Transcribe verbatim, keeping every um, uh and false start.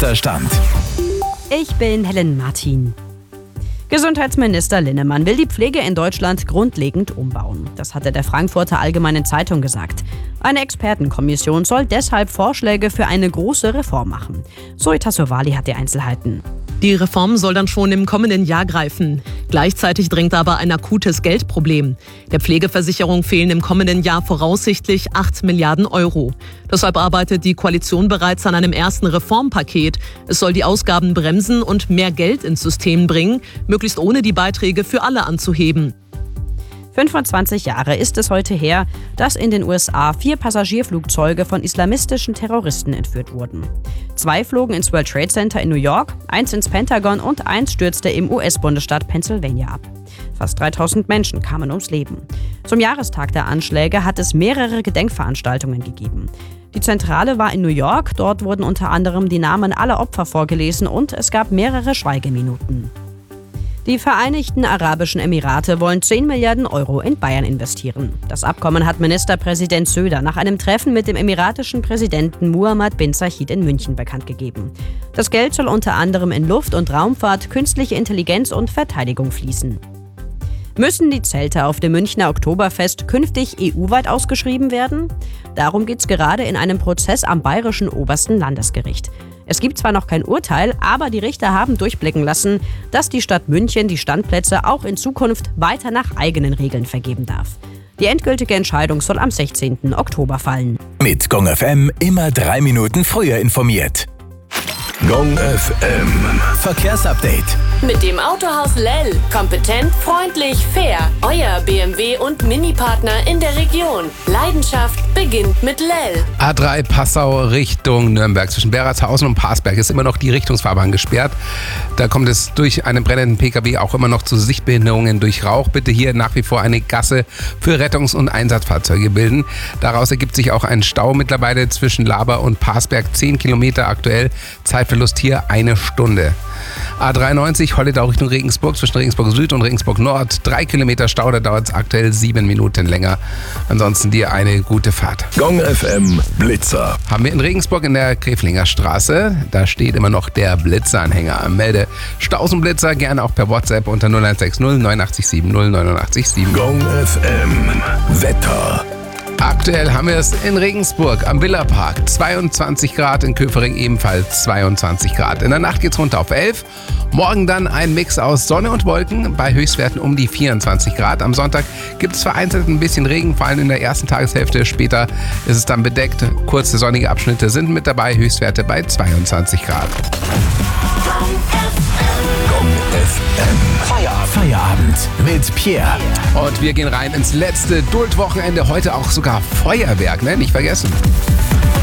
Letzter Stand. Ich bin Helen Martin. Gesundheitsminister Linnemann will die Pflege in Deutschland grundlegend umbauen. Das hat er der Frankfurter Allgemeinen Zeitung gesagt. Eine Expertenkommission soll deshalb Vorschläge für eine große Reform machen. Zoe Tassovali hat die Einzelheiten. Die Reform soll dann schon im kommenden Jahr greifen. Gleichzeitig drängt aber ein akutes Geldproblem. Der Pflegeversicherung fehlen im kommenden Jahr voraussichtlich acht Milliarden Euro. Deshalb arbeitet die Koalition bereits an einem ersten Reformpaket. Es soll die Ausgaben bremsen und mehr Geld ins System bringen, möglichst ohne die Beiträge für alle anzuheben. fünfundzwanzig Jahre ist es heute her, dass in den U S A vier Passagierflugzeuge von islamistischen Terroristen entführt wurden. Zwei flogen ins World Trade Center in New York, eins ins Pentagon und eins stürzte im U S-Bundesstaat Pennsylvania ab. Fast dreitausend Menschen kamen ums Leben. Zum Jahrestag der Anschläge hat es mehrere Gedenkveranstaltungen gegeben. Die Zentrale war in New York, dort wurden unter anderem die Namen aller Opfer vorgelesen und es gab mehrere Schweigeminuten. Die Vereinigten Arabischen Emirate wollen zehn Milliarden Euro in Bayern investieren. Das Abkommen hat Ministerpräsident Söder nach einem Treffen mit dem emiratischen Präsidenten Muhammad bin Zayed in München bekannt gegeben. Das Geld soll unter anderem in Luft- und Raumfahrt, künstliche Intelligenz und Verteidigung fließen. Müssen die Zelte auf dem Münchner Oktoberfest künftig E U-weit ausgeschrieben werden? Darum geht es gerade in einem Prozess am Bayerischen Obersten Landesgericht. Es gibt zwar noch kein Urteil, aber die Richter haben durchblicken lassen, dass die Stadt München die Standplätze auch in Zukunft weiter nach eigenen Regeln vergeben darf. Die endgültige Entscheidung soll am sechzehnten Oktober fallen. Mit Gong F M immer drei Minuten früher informiert. Gong F M Verkehrsupdate. Mit dem Autohaus Lell. Kompetent, freundlich, fair. Euer B M W und Mini-Partner in der Region. Leidenschaft beginnt mit Lell. A drei Passau Richtung Nürnberg. Zwischen Beratshausen und Parsberg ist immer noch die Richtungsfahrbahn gesperrt. Da kommt es durch einen brennenden Pkw auch immer noch zu Sichtbehinderungen durch Rauch. Bitte hier nach wie vor eine Gasse für Rettungs- und Einsatzfahrzeuge bilden. Daraus ergibt sich auch ein Stau mittlerweile zwischen Laber und Parsberg. zehn Kilometer aktuell. Zeitverlust hier eine Stunde. A dreiundneunzig Holledau Richtung Regensburg, zwischen Regensburg Süd und Regensburg Nord. Drei Kilometer Stau, da dauert es aktuell sieben Minuten länger. Ansonsten dir eine gute Fahrt. Gong F M Blitzer. Haben wir in Regensburg in der Gräflinger Straße. Da steht immer noch der Blitzeranhänger. Melde Staus und Blitzer gerne auch per WhatsApp unter null eins sechs null neun acht sieben null neun acht sieben. Gong F M Wetter. Aktuell haben wir es in Regensburg am Villapark. zweiundzwanzig Grad, in Köfering ebenfalls zweiundzwanzig Grad. In der Nacht geht's runter auf elf. Morgen dann ein Mix aus Sonne und Wolken bei Höchstwerten um die vierundzwanzig Grad. Am Sonntag gibt es vereinzelt ein bisschen Regen, vor allem in der ersten Tageshälfte. Später ist es dann bedeckt. Kurze sonnige Abschnitte sind mit dabei. Höchstwerte bei zweiundzwanzig Grad. Gong F M Feierabend. Feierabend mit Pierre. Und wir gehen rein ins letzte Duld-Wochenende. Heute auch sogar Feuerwerk, ne? Nicht vergessen.